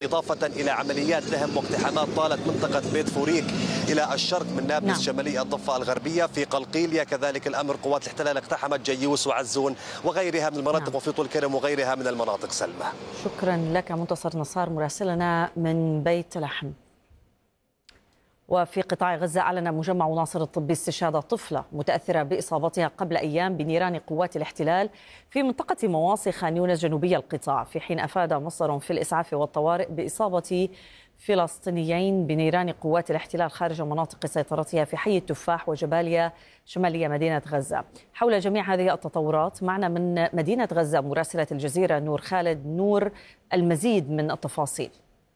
إضافة إلى عمليات دهم واقتحامات طالت منطقة بيت فوريك إلى الشرق من نابلس شمالي الضفة الغربية. في قلقيلية كذلك الأمر، قوات الاحتلال اقتحمت جيوس وعزون وغيرها من المناطق، وفي طول كرم وغيرها من المناطق. سلمى، شكرا لك منتصر نصار مراسلنا من بيت لحم. وفي قطاع غزة أعلن مجمع ناصر الطبي استشهاد طفلة متأثرة بإصابتها قبل أيام بنيران قوات الاحتلال في منطقة مواصي خان يونس جنوبي القطاع، في حين أفاد مصدر في الإسعاف والطوارئ بإصابة فلسطينيين بنيران قوات الاحتلال خارج مناطق سيطرتها في حي التفاح وجباليا شمالية مدينة غزة. حول جميع هذه التطورات معنا من مدينة غزة مراسلة الجزيرة نور خالد. نور، المزيد من التفاصيل.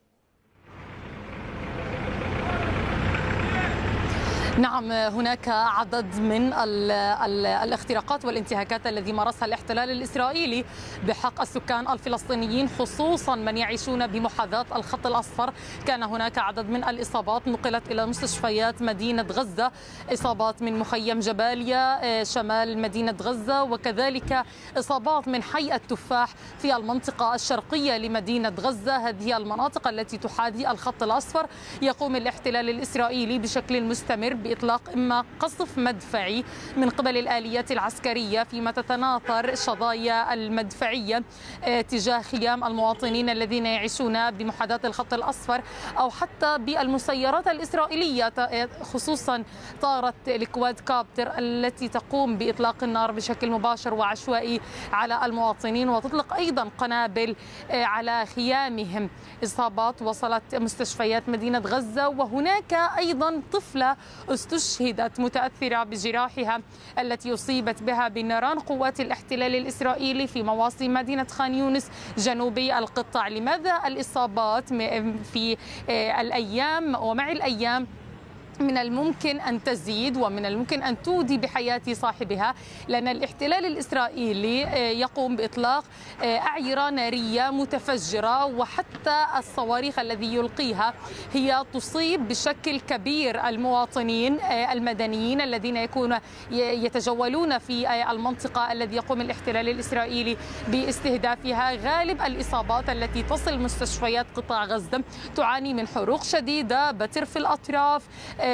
نعم، هناك عدد من الاختراقات والانتهاكات التي مارسها الاحتلال الإسرائيلي بحق السكان الفلسطينيين، خصوصا من يعيشون بمحاذاة الخط الأصفر. كان هناك عدد من الإصابات نقلت إلى مستشفيات مدينة غزة، إصابات من مخيم جباليا شمال مدينة غزة، وكذلك إصابات من حي التفاح في المنطقة الشرقية لمدينة غزة. هذه المناطق التي تحاذي الخط الأصفر يقوم الاحتلال الإسرائيلي بشكل مستمر بإطلاق إما قصف مدفعي من قبل الآليات العسكرية، فيما تتناثر شظايا المدفعية تجاه خيام المواطنين الذين يعيشون بمحاذاة الخط الأصفر، أو حتى بالمسيرات الإسرائيلية، خصوصا طائرة الكواد كابتر التي تقوم بإطلاق النار بشكل مباشر وعشوائي على المواطنين، وتطلق أيضا قنابل على خيامهم. إصابات وصلت مستشفيات مدينة غزة، وهناك أيضا طفلة استشهدت متأثرة بجراحها التي أصيبت بها بنيران قوات الاحتلال الإسرائيلي في مواصي مدينة خان يونس جنوبي القطاع. لماذا الإصابات في الأيام ومع الأيام من الممكن أن تزيد ومن الممكن أن تودي بحياة صاحبها؟ لأن الاحتلال الإسرائيلي يقوم بإطلاق أعيرة نارية متفجرة، وحتى الصواريخ الذي يلقيها هي تصيب بشكل كبير المواطنين المدنيين الذين يتجولون في المنطقة الذي يقوم الاحتلال الإسرائيلي باستهدافها. غالب الإصابات التي تصل مستشفيات قطاع غزة تعاني من حروق شديدة، بتر في الأطراف،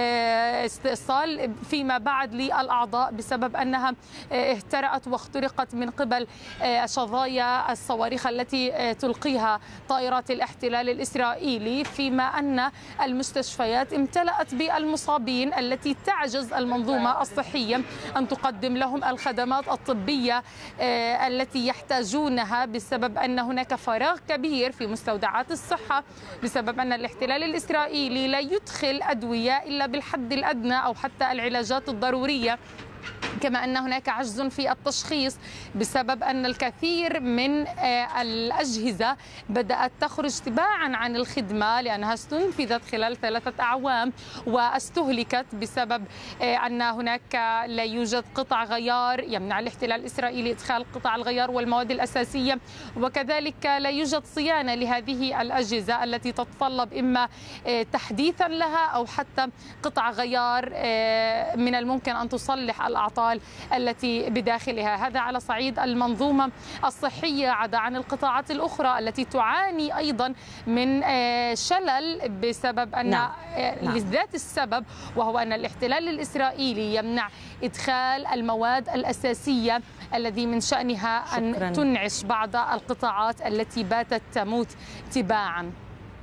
استئصال فيما بعد للأعضاء بسبب أنها اهترأت واخترقت من قبل شظايا الصواريخ التي تلقيها طائرات الاحتلال الإسرائيلي، فيما أن المستشفيات امتلأت بالمصابين التي تعجز المنظومة الصحية أن تقدم لهم الخدمات الطبية التي يحتاجونها، بسبب أن هناك فراغ كبير في مستودعات الصحة، بسبب أن الاحتلال الإسرائيلي لا يدخل أدوية إلا بالحد الأدنى أو حتى العلاجات الضرورية، كما أن هناك عجز في التشخيص بسبب أن الكثير من الأجهزة بدأت تخرج تباعا عن الخدمة لأنها استنفذت خلال 3 أعوام واستهلكت بسبب أن هناك لا يوجد قطع غيار. يمنع الاحتلال الإسرائيلي إدخال قطع الغيار والمواد الأساسية، وكذلك لا يوجد صيانة لهذه الأجهزة التي تتطلب إما تحديثا لها أو حتى قطع غيار من الممكن أن تصلح الأعطال التي بداخلها. هذا على صعيد المنظومة الصحية، عدا عن القطاعات الأخرى التي تعاني أيضا من شلل بسبب أن لذات السبب، وهو أن الاحتلال الإسرائيلي يمنع إدخال المواد الأساسية الذي من شأنها أن تنعش بعض القطاعات التي باتت تموت تباعا.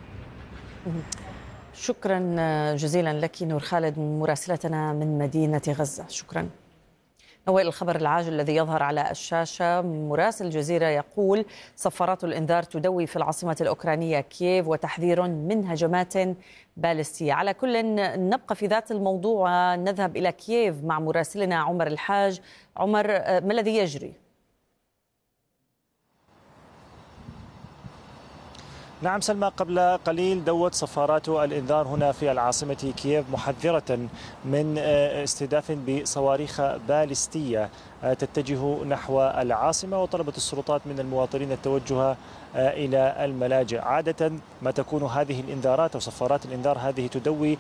شكرا جزيلا لك نور خالد مراسلتنا من مدينة غزة. شكرا. نوال، الخبر العاجل الذي يظهر على الشاشة، مراسل الجزيرة يقول صفارات الإنذار تدوي في العاصمة الأوكرانية كييف وتحذير من هجمات باليستية. على كل نبقى في ذات الموضوع، نذهب إلى كييف مع مراسلنا عمر الحاج. عمر، ما الذي يجري؟ نعم سلمى، قبل قليل دوت صفارات الإنذار هنا في العاصمة كييف محذرة من استهداف بصواريخ باليستية تتجه نحو العاصمة، وطلبت السلطات من المواطنين التوجه إلى الملاجئ. عادة ما تكون هذه الإنذارات أو صفارات الإنذار هذه تدوي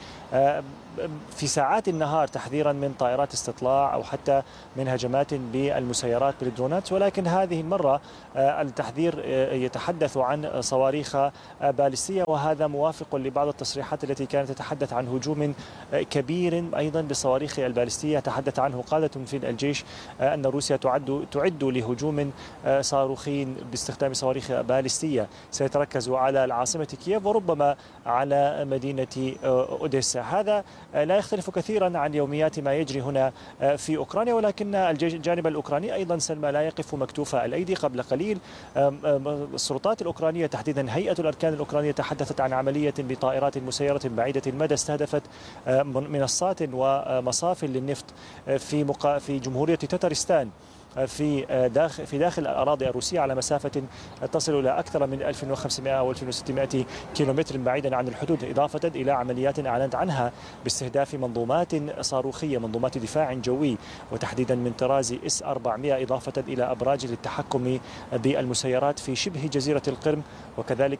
في ساعات النهار تحذيرا من طائرات استطلاع أو حتى من هجمات بالمسيرات بالدرونات، ولكن هذه المرة التحذير يتحدث عن صواريخ باليستية، وهذا موافق لبعض التصريحات التي كانت تتحدث عن هجوم كبير أيضا بالصواريخ الباليستية. تحدث عنه قادة في الجيش أن روسيا تعد لهجوم صاروخي باستخدام صواريخ باليستية سيتركز على العاصمة كييف وربما على مدينة أوديسا. هذا لا يختلف كثيرا عن يوميات ما يجري هنا في أوكرانيا، ولكن الجانب الأوكراني أيضا سلمى لا يقف مكتوف الأيدي. قبل قليل السلطات الأوكرانية تحديدا هيئة الأركان الأوكرانية تحدثت عن عملية بطائرات مسيرة بعيدة المدى استهدفت منصات ومصاف للنفط في جمهورية تترستان في داخل الأراضي الروسية على مسافة تصل إلى أكثر من 1500 أو 1600 كيلومتر بعيدا عن الحدود، إضافة إلى عمليات أعلنت عنها باستهداف منظومات صاروخية، منظومات دفاع جوي، وتحديدا من طراز S-400، إضافة إلى أبراج للتحكم بالمسيرات في شبه جزيرة القرم، وكذلك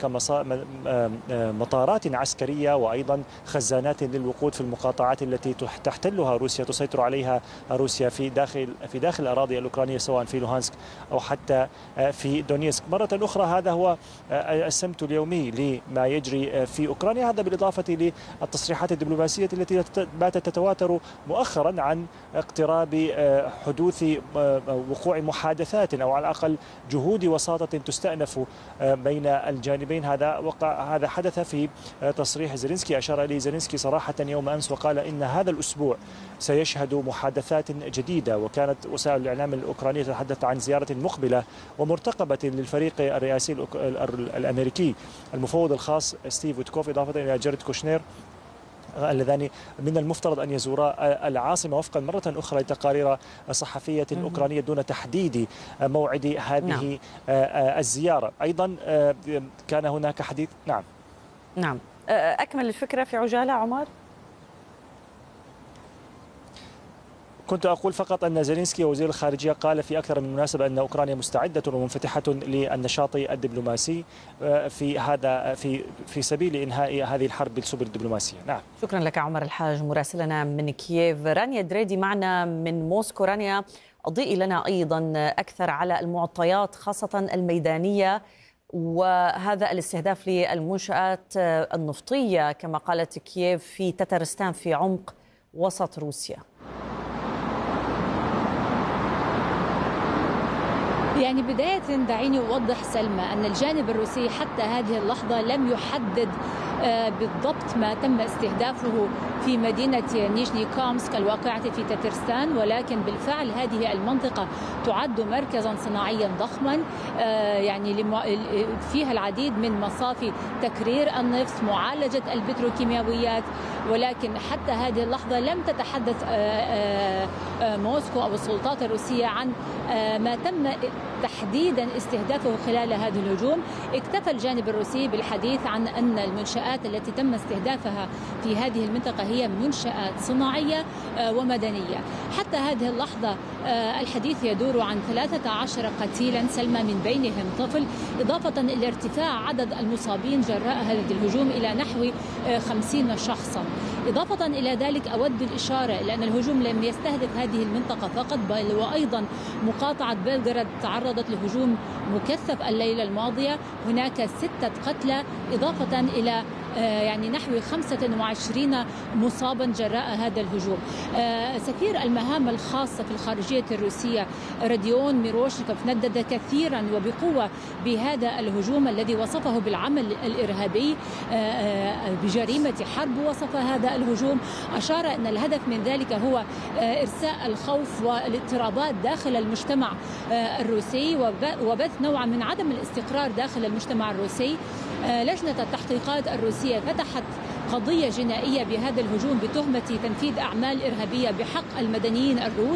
مطارات عسكرية وأيضا خزانات للوقود في المقاطعات التي تحتلها روسيا، تسيطر عليها روسيا في داخل الأراضي الأوكرانية، سواء في لوهانسك أو حتى في دونيسك. مرة أخرى هذا هو السمت اليومي لما يجري في أوكرانيا، هذا بالإضافة للتصريحات الدبلوماسية التي باتت تتواتر مؤخرا عن اقتراب حدوث وقوع محادثات أو على الأقل جهود وساطة تستأنف بين الجانبين. هذا حدث في تصريح زيلينسكي، أشار إليه زيلينسكي صراحة يوم أمس وقال إن هذا الأسبوع سيشهد محادثات جديدة، وكانت وسائل الإعلام الأوكرانية تتحدث عن زيارة مقبلة ومرتقبة للفريق الرئاسي الأمريكي المفوض الخاص ستيف ويتكوف، إضافة إلى جاريد كوشنير، اللذان من المفترض أن يزورا العاصمة وفقا مرة أخرى لتقارير صحفية أوكرانية دون تحديد موعد هذه الزيارة. أيضا كان هناك حديث. نعم أكمل الفكرة في عجالة عمر. كنت أقول فقط أن زيلينسكي وزير الخارجية قال في أكثر من مناسبة أن أوكرانيا مستعدة ومنفتحة للنشاط الدبلوماسي في سبيل إنهاء هذه الحرب بالسبل الدبلوماسية. نعم. شكرا لك عمر الحاج مراسلنا من كييف. رانيا دريدي معنا من موسكو. رانيا أضيئي لنا أيضا أكثر على المعطيات خاصة الميدانية وهذا الاستهداف للمنشآت النفطية كما قالت كييف في تترستان في عمق وسط روسيا. يعني بداية دعيني أوضح سلمى أن الجانب الروسي حتى هذه اللحظة لم يحدد بالضبط ما تم استهدافه في مدينة نيجني كامسك الواقعة في تترستان، ولكن بالفعل هذه المنطقة تعد مركزا صناعيا ضخما يعني فيها العديد من مصافي تكرير النفط، معالجة البتروكيماويات، ولكن حتى هذه اللحظة لم تتحدث موسكو أو السلطات الروسية عن ما تم تحديدا استهدافه خلال هذا الهجوم. اكتفى الجانب الروسي بالحديث عن أن المنشآت التي تم استهدافها في هذه المنطقة هي منشآت صناعية ومدنية. حتى هذه اللحظة الحديث يدور عن 13 قتيلا سلمى، من بينهم طفل، إضافة إلى ارتفاع عدد المصابين جراء هذا الهجوم إلى نحو 50 شخصا. إضافة إلى ذلك أود الإشارة إلى أن الهجوم لم يستهدف هذه المنطقة فقط، بل وأيضا مقاطعة بلغراد تعرضت لهجوم مكثف الليلة الماضية، هناك 6 قتلى إضافة إلى يعني نحو 25 مصابا جراء هذا الهجوم. سفير المهام الخاصة في الخارجية الروسية راديون ميروشنكوف ندد كثيرا وبقوة بهذا الهجوم الذي وصفه بالعمل الإرهابي بجريمة حرب. وصف هذا الهجوم، أشار أن الهدف من ذلك هو إرساء الخوف والاضطرابات داخل المجتمع الروسي وبث نوع من عدم الاستقرار داخل المجتمع الروسي. لجنة التحقيقات الروسية فتحت قضية جنائية بهذا الهجوم بتهمة تنفيذ أعمال إرهابية بحق المدنيين الروس.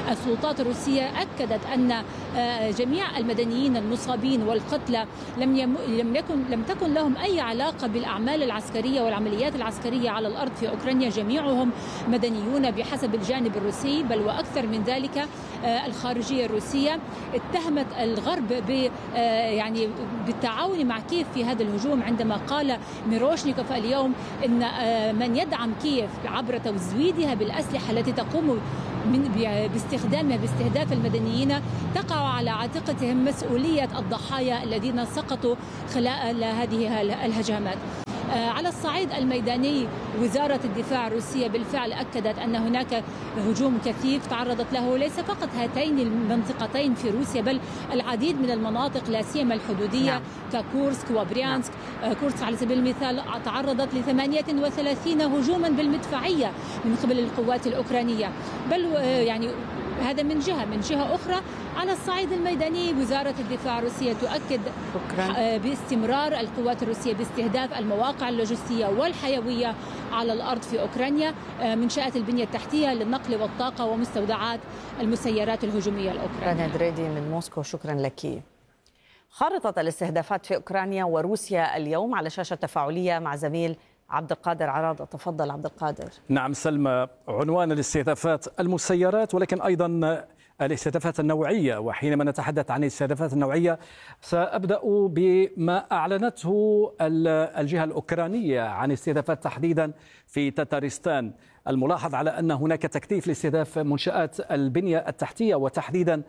السلطات الروسية أكدت أن جميع المدنيين المصابين والقتلى لم تكن لهم أي علاقة بالأعمال العسكرية والعمليات العسكرية على الأرض في أوكرانيا، جميعهم مدنيون بحسب الجانب الروسي. بل وأكثر من ذلك، الخارجية الروسية اتهمت الغرب بالتعاون مع كييف في هذا الهجوم، عندما قال ميروشنيكوف اليوم إن من يدعم كييف عبر تزويدها بالأسلحة التي تقوم باستخدامها باستهداف المدنيين تقع على عاتقتهم مسؤولية الضحايا الذين سقطوا خلال هذه الهجمات. على الصعيد الميداني، وزارة الدفاع الروسية بالفعل أكدت أن هناك هجوم كثيف تعرضت له ليس فقط هاتين المنطقتين في روسيا، بل العديد من المناطق لا سيما الحدودية ككورسك وبريانسك. كورسك على سبيل المثال تعرضت ل 38 هجوما بالمدفعية من قبل القوات الأوكرانية. بل هذا من جهة أخرى على الصعيد الميداني، وزارة الدفاع الروسية تؤكد باستمرار القوات الروسية باستهداف المواقع اللوجستية والحيوية على الأرض في أوكرانيا، منشآت البنية التحتية للنقل والطاقة ومستودعات المسيرات الهجومية الأوكرانية. رنا دريدي من موسكو، شكرا لك. خارطة الاستهدافات في أوكرانيا وروسيا اليوم على شاشة تفاعلية مع زميل عبد القادر عراضة. تفضل عبد القادر. نعم سلمى، عنوان الاستهدافات المسيرات ولكن أيضا الاستهدافات النوعية. وحينما نتحدث عن الاستهدافات النوعية سأبدأ بما أعلنته الجهة الأوكرانية عن استهدافات تحديدا في تتارستان. الملاحظ على أن هناك تكثيف لاستهداف منشآت البنية التحتية وتحديدا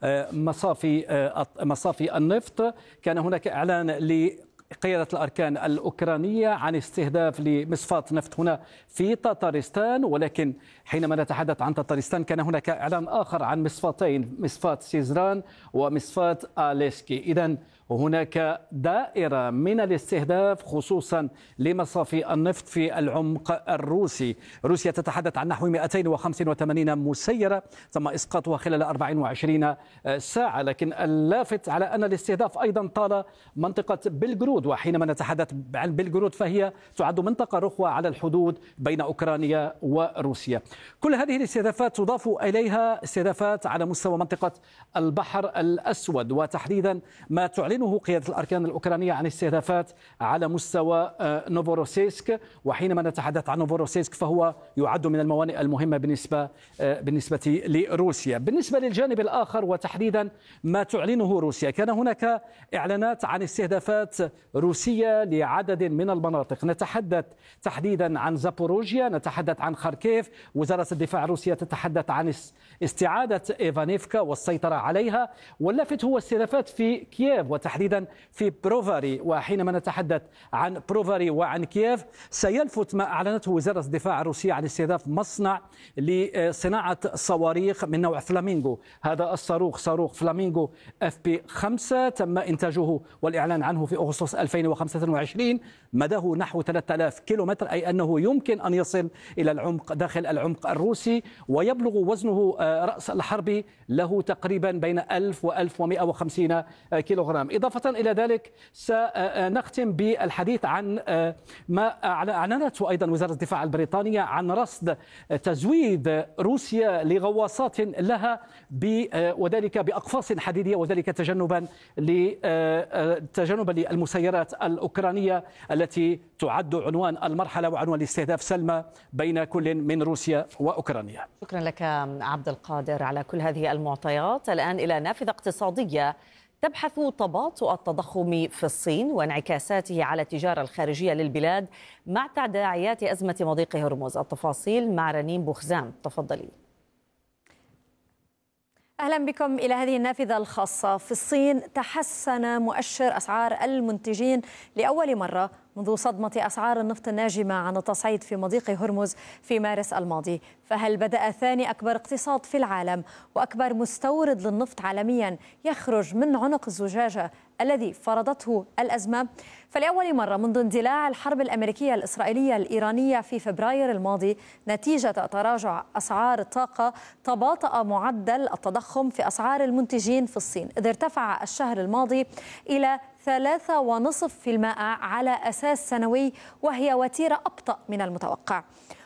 مصافي النفط. كان هناك إعلان قيادة الأركان الأوكرانية عن استهداف لمصفاة نفط هنا في تتارستان، ولكن حينما نتحدث عن تتارستان كان هناك إعلان آخر عن مصفاتين، مصفاة سيزران ومصفاة آليسكي. إذن هناك دائرة من الاستهداف خصوصا لمصافي النفط في العمق الروسي. روسيا تتحدث عن نحو 285 مسيرة تم إسقاطها خلال 24 ساعة، لكن اللافت على أن الاستهداف أيضا طال منطقة بلغرود. وحينما نتحدث عن بلغرود فهي تعد منطقة رخوة على الحدود بين أوكرانيا وروسيا. كل هذه الاستهدافات تضاف إليها استهدافات على مستوى منطقة البحر الأسود، وتحديدا ما تعلنه قيادة الأركان الأوكرانية عن استهدافات على مستوى نوفوروسيسك. وحينما نتحدث عن نوفوروسيسك فهو يعد من الموانئ المهمة بالنسبة لروسيا. بالنسبة للجانب الآخر وتحديدا ما تعلنه روسيا، كان هناك إعلانات عن استهدافات روسية لعدد من المناطق. نتحدث تحديدا عن زابوروجيا، نتحدث عن خاركيف. وزارة الدفاع الروسية تتحدث عن استعادة إيفانيفكا والسيطرة عليها. واللافت هو استهدافات في كييف وتحديدا في بروفاري. وحينما نتحدث عن بروفاري وعن كييف سيلفت ما أعلنته وزارة الدفاع الروسية عن استهداف مصنع لصناعة صواريخ من نوع فلامينغو. هذا الصاروخ صاروخ فلامينغو FP5 تم إنتاجه والإعلان عنه في أغسطس 2025. مداه نحو 3000 كيلومتر، أي أنه يمكن أن يصل إلى العمق داخل العمق الروسي، ويبلغ وزنه رأس الحرب له تقريبا بين 1000 و 1150 كيلوغرام. إضافة إلى ذلك سنختم بالحديث عن ما أعلنته أيضا وزارة الدفاع البريطانية عن رصد تزويد روسيا لغواصات لها وذلك بأقفاص حديدية، وذلك تجنبا للمسيرات الأوكرانية التي تعد عنوان المرحلة وعنوان الاستهداف سلمى بين كل من روسيا وأوكرانيا. شكرا لك عبد القادر على كل هذه المعطيات. الآن إلى نافذة اقتصادية تبحث تباطؤ التضخم في الصين وانعكاساته على التجارة الخارجية للبلاد مع تداعيات أزمة مضيق هرمز. التفاصيل مع رنين بوخزام. تفضلي. أهلا بكم إلى هذه النافذة الخاصة. في الصين تحسن مؤشر أسعار المنتجين لأول مرة منذ صدمة أسعار النفط الناجمة عن التصعيد في مضيق هرمز في مارس الماضي. فهل بدأ ثاني أكبر اقتصاد في العالم وأكبر مستورد للنفط عالميا يخرج من عنق الزجاجة الذي فرضته الأزمة؟ فلأول مرة منذ اندلاع الحرب الأمريكية الإسرائيلية الإيرانية في فبراير الماضي نتيجة تراجع أسعار الطاقة تباطأ معدل التضخم في أسعار المنتجين في الصين، إذ ارتفع الشهر الماضي إلى 3.5% على أساس سنوي، وهي وتيرة أبطأ من المتوقع.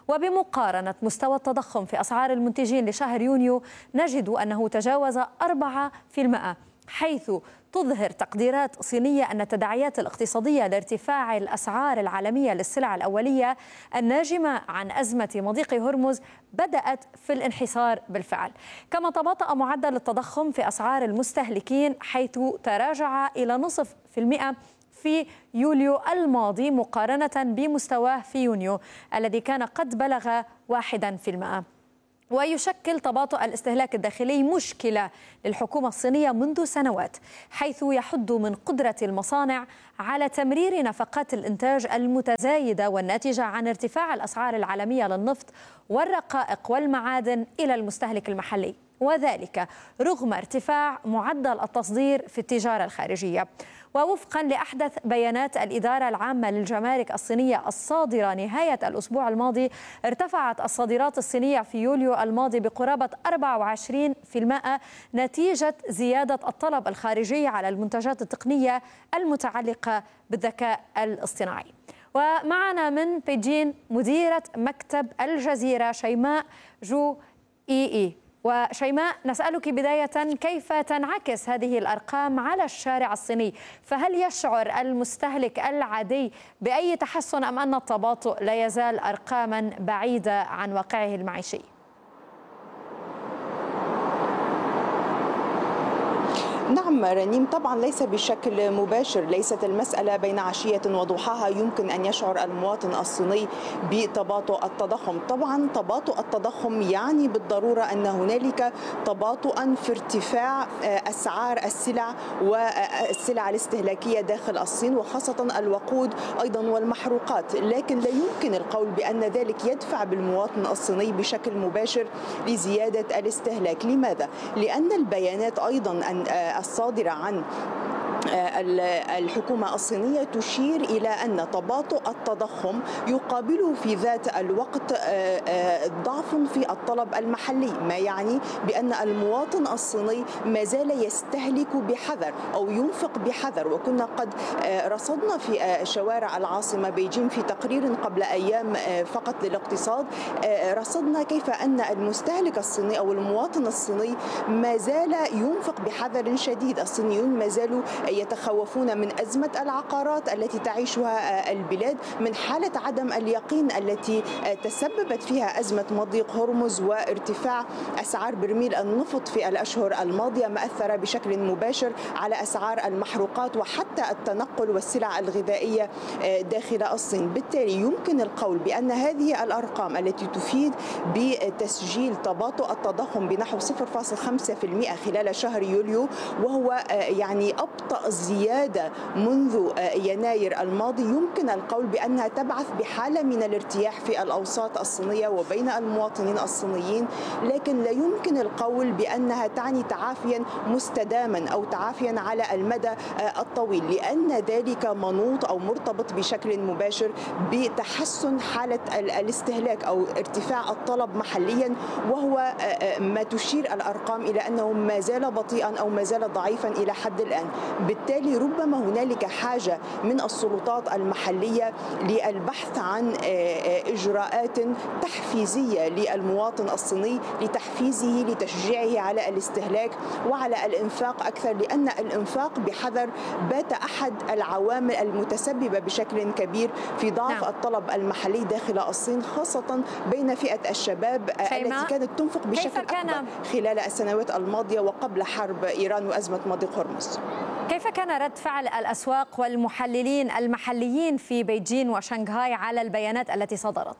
وبمقارنة مستوى التضخم في أسعار المنتجين لشهر يونيو نجد أنه تجاوز 4%، حيث تظهر تقديرات صينية أن التداعيات الاقتصادية لارتفاع الأسعار العالمية للسلع الأولية الناجمة عن أزمة مضيق هرمز بدأت في الانحسار بالفعل. كما تباطأ معدل التضخم في أسعار المستهلكين، حيث تراجع إلى 0.5% في يوليو الماضي مقارنة بمستواه في يونيو الذي كان قد بلغ 1%. ويشكل تباطؤ الاستهلاك الداخلي مشكلة للحكومة الصينية منذ سنوات، حيث يحد من قدرة المصانع على تمرير نفقات الإنتاج المتزايدة والناتجة عن ارتفاع الأسعار العالمية للنفط والرقائق والمعادن إلى المستهلك المحلي، وذلك رغم ارتفاع معدل التصدير في التجارة الخارجية. ووفقا لأحدث بيانات الإدارة العامة للجمارك الصينية الصادرة نهاية الأسبوع الماضي، ارتفعت الصادرات الصينية في يوليو الماضي بقرابة 24% نتيجة زيادة الطلب الخارجي على المنتجات التقنية المتعلقة بالذكاء الاصطناعي. ومعنا من بيجين مديرة مكتب الجزيرة شيماء جو إي. وشيماء، نسألك بداية كيف تنعكس هذه الأرقام على الشارع الصيني؟ فهل يشعر المستهلك العادي بأي تحسن أم أن التباطؤ لا يزال أرقاما بعيدة عن واقعه المعيشي؟ نعم رنيم، طبعا ليس بشكل مباشر، ليست المسألة بين عشية وضحاها يمكن أن يشعر المواطن الصيني بتباطؤ التضخم. طبعا تباطؤ التضخم يعني بالضرورة أن هنالك تباطؤا في ارتفاع أسعار السلع والسلع الاستهلاكية داخل الصين، وخاصة الوقود أيضا والمحروقات، لكن لا يمكن القول بأن ذلك يدفع بالمواطن الصيني بشكل مباشر لزيادة الاستهلاك. لماذا؟ لأن البيانات أيضا الصادرة عن الحكومة الصينية تشير إلى أن تباطؤ التضخم يقابله في ذات الوقت ضعف في الطلب المحلي، ما يعني بأن المواطن الصيني ما زال يستهلك بحذر أو ينفق بحذر. وكنا قد رصدنا في شوارع العاصمة بيجين في تقرير قبل أيام فقط للاقتصاد، رصدنا كيف أن المستهلك الصيني أو المواطن الصيني ما زال ينفق بحذر شديد. الصينيون ما زالوا يتخوفون من أزمة العقارات التي تعيشها البلاد، من حالة عدم اليقين التي تسببت فيها أزمة مضيق هرمز وارتفاع أسعار برميل النفط في الأشهر الماضية، ما أثر بشكل مباشر على أسعار المحروقات وحتى التنقل والسلع الغذائية داخل الصين. بالتالي يمكن القول بأن هذه الأرقام التي تفيد بتسجيل تباطؤ التضخم بنحو 0.5% خلال شهر يوليو، وهو يعني أبطأ زيادة منذ يناير الماضي، يمكن القول بأنها تبعث بحالة من الارتياح في الأوساط الصينية وبين المواطنين الصينيين، لكن لا يمكن القول بأنها تعني تعافيا مستداما أو تعافيا على المدى الطويل، لأن ذلك منوط أو مرتبط بشكل مباشر بتحسن حالة الاستهلاك أو ارتفاع الطلب محليا، وهو ما تشير الأرقام إلى أنه ما زال بطيئا أو ما زال ضعيفا إلى حد الآن. بالتالي ربما هنالك حاجة من السلطات المحلية للبحث عن إجراءات تحفيزية للمواطن الصيني، لتحفيزه لتشجيعه على الاستهلاك وعلى الإنفاق أكثر، لأن الإنفاق بحذر بات أحد العوامل المتسببة بشكل كبير في ضعف الطلب المحلي داخل الصين، خاصة بين فئة الشباب التي كانت تنفق بشكل أكبر خلال السنوات الماضية وقبل حرب إيران وأزمة مضيق هرمز. كيف كان رد فعل الأسواق والمحللين المحليين في بيجين وشنغهاي على البيانات التي صدرت؟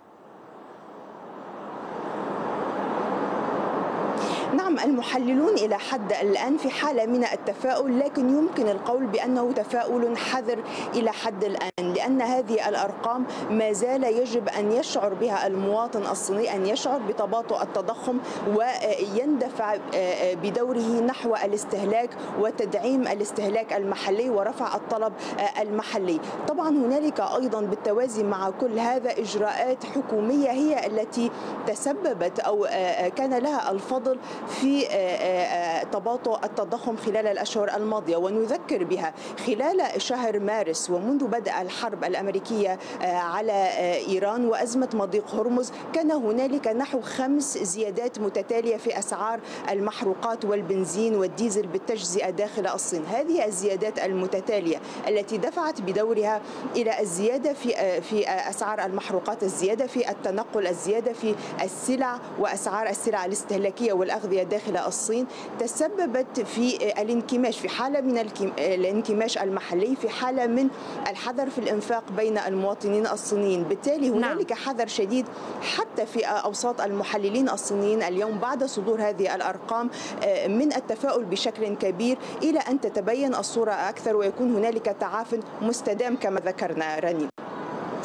نعم، المحللون إلى حد الآن في حالة من التفاؤل، لكن يمكن القول بأنه تفاؤل حذر إلى حد الآن، لأن هذه الأرقام ما زال يجب أن يشعر بها المواطن الصيني، أن يشعر بتباطؤ التضخم ويندفع بدوره نحو الاستهلاك وتدعيم الاستهلاك المحلي ورفع الطلب المحلي. طبعا هنالك أيضا بالتوازي مع كل هذا إجراءات حكومية هي التي تسببت أو كان لها الفضل في تباطؤ التضخم خلال الأشهر الماضية، ونذكر بها خلال شهر مارس ومنذ بدء الحرب الأمريكية على إيران وأزمة مضيق هرمز كان هنالك نحو 5 زيادات متتالية في أسعار المحروقات والبنزين والديزل بالتجزئة داخل الصين. هذه الزيادات المتتالية التي دفعت بدورها إلى الزيادة في أسعار المحروقات، الزيادة في التنقل، الزيادة في السلع وأسعار السلع الاستهلاكية والأغذية داخل الصين، تسببت في الانكماش، في حالة من الانكماش المحلي، في حالة من الحذر في الإنفاق بين المواطنين الصينيين. بالتالي هنالك حذر شديد حتى في أوساط المحللين الصينيين اليوم بعد صدور هذه الأرقام من التفاؤل بشكل كبير إلى أن تتبين الصورة أكثر ويكون هنالك تعافٍ مستدام كما ذكرنا رني.